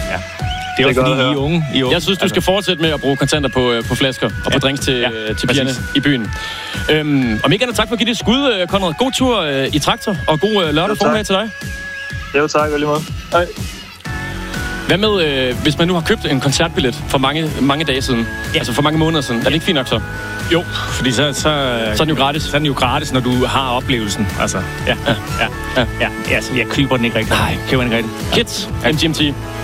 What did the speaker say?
Det er også fordi, I er unge. Jeg synes, du skal fortsætte med at bruge kontanter på flasker og på drinks til pigerne i byen. Om ikke andet, tak for at give det et skud, Conrad. God tur i traktor, og god lørdag formiddag til dig. Jo, tak. Vel lige måde. Hej. Hvad med, hvis man nu har købt en koncertbillet for mange dage siden? Ja. Altså for mange måneder siden. Er det ikke fint nok så? Jo, fordi så er den jo gratis. Så er den jo gratis, når du har oplevelsen. Altså, ja. Jeg køber den ikke rigtigt. Nej, køber den ikke rigtigt. Kids, MGMT.